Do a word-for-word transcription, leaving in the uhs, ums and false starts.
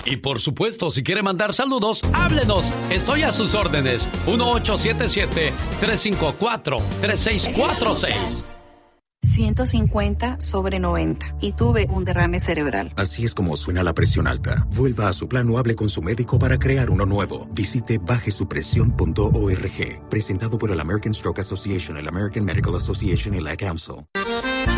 Y por supuesto, si quiere mandar saludos, háblenos. Estoy a sus órdenes. uno ocho siete siete, tres cinco cuatro, tres seis cuatro seis. ciento cincuenta sobre noventa y tuve un derrame cerebral. Así es como suena la presión alta. Vuelva a su plan o hable con su médico para crear uno nuevo. Visite baje su presión punto org. Presentado por el American Stroke Association, el American Medical Association y la C A M S L.